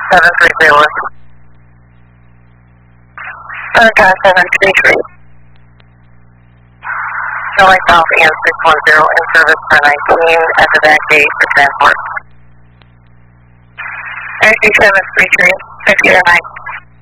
730. Car 733. North South and 610 in service for 19 at the back gate for transport. Energy 733, 59.